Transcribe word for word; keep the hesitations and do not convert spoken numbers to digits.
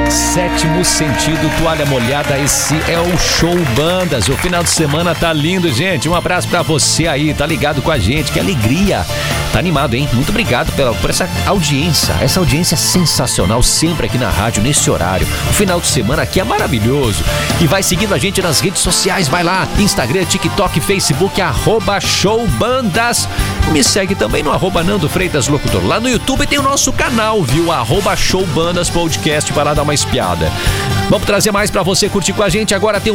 Sétimo Sentido, Toalha Molhada, esse é o Show Bandas. O final de semana tá lindo, gente. Um abraço pra você aí, tá ligado com a gente, que alegria. Tá animado, hein? Muito obrigado pela, por essa audiência, essa audiência sensacional, sempre aqui na rádio, nesse horário. O final de semana aqui é maravilhoso. E vai seguindo a gente nas redes sociais, vai lá, Instagram, TikTok, Facebook, arroba Showbandas. Me segue também no arroba Nando Freitas Locutor. Lá no YouTube tem o nosso canal, viu? Arroba Showbandas Podcast, para lá dar uma espiada. Vamos trazer mais pra você curtir com a gente. Agora tem o